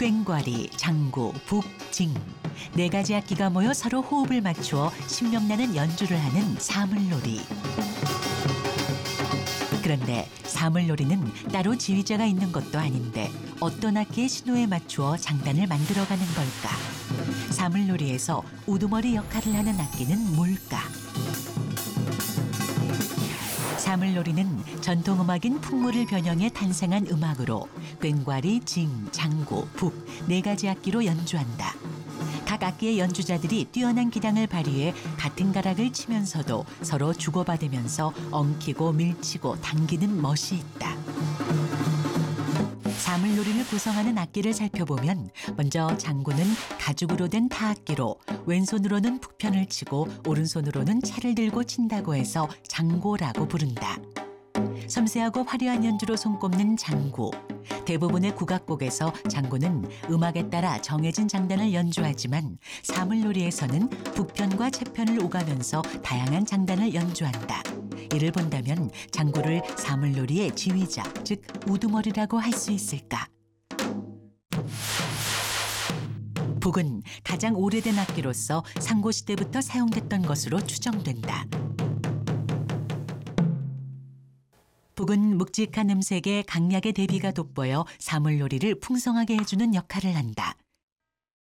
꽹과리, 장구, 북, 징. 네 가지 악기가 모여 서로 호흡을 맞추어 신명나는 연주를 하는 사물놀이. 그런데 사물놀이는 따로 지휘자가 있는 것도 아닌데 어떤 악기의 신호에 맞추어 장단을 만들어가는 걸까? 사물놀이에서 우두머리 역할을 하는 악기는 뭘까? 사물놀이는 전통음악인 풍물을 변형해 탄생한 음악으로 꽹과리, 징, 장구, 북 네 가지 악기로 연주한다. 각 악기의 연주자들이 뛰어난 기량을 발휘해 같은 가락을 치면서도 서로 주고받으면서 엉키고 밀치고 당기는 멋이 있다. 사물놀이를 구성하는 악기를 살펴보면 먼저 장구는 가죽으로 된 타악기로 왼손으로는 북편을 치고 오른손으로는 차를 들고 친다고 해서 장고라고 부른다. 섬세하고 화려한 연주로 손꼽는 장구. 대부분의 국악곡에서 장구는 음악에 따라 정해진 장단을 연주하지만 사물놀이에서는 북편과 채편을 오가면서 다양한 장단을 연주한다. 이를 본다면 장구를 사물놀이의 지휘자, 즉 우두머리라고 할 수 있을까? 북은 가장 오래된 악기로서 상고시대부터 사용됐던 것으로 추정된다. 북은 묵직한 음색에 강약의 대비가 돋보여 사물놀이를 풍성하게 해주는 역할을 한다.